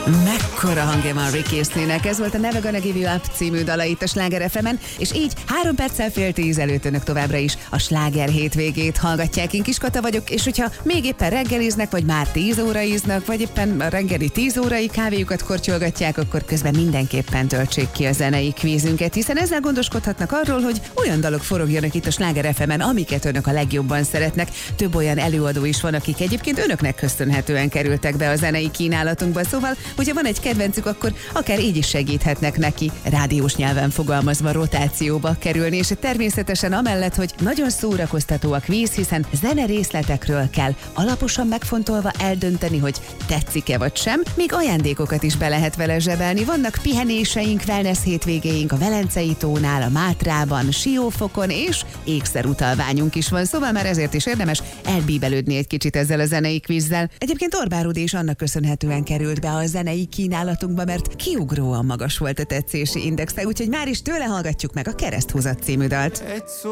Mekkora hangja van Ricky Astleynek, ez volt a Never Gonna Give You Up című dala itt a Sláger FM-en, és így 3 perccel fél 10 előtt önök továbbra is a Sláger hétvégét hallgatják. Én Kis Kata vagyok, és hogyha még éppen reggeliznek, vagy már 10 óraiznak, vagy éppen a reggeli 10 órai kávéjukat kortyolgatják, akkor közben mindenképpen töltsék ki a zenei kvízünket, hiszen ezzel gondoskodhatnak arról, hogy olyan dalok forogjanak itt a Sláger FM-en, amiket önök a legjobban szeretnek. Több olyan előadó is van, akik egyébként önöknek köszönhetően kerültek be a zenei kínálatunkba, szóval hogyha van egy kedvencük, akkor akár így is segíthetnek neki rádiós nyelven fogalmazva rotációba kerülni, és természetesen amellett, hogy nagyon szórakoztató a kvíz, hiszen zene részletekről kell alaposan megfontolva eldönteni, hogy tetszik-e vagy sem, még ajándékokat is be lehet vele zsebelni. Vannak pihenéseink, wellness hétvégéink a Velencei tónál, a Mátrában, Siófokon, és ékszerutalványunk is van, szóval már ezért is érdemes elbíbelődni egy kicsit ezzel a zenei kvízzel. Egyébként Orbán Rudi is annak köszönhetően került be a zenei kínálatunkba, mert kiugróan magas volt a tetszési indexe, úgyhogy már is tőle hallgatjuk meg a Kereszthúzat című dalt.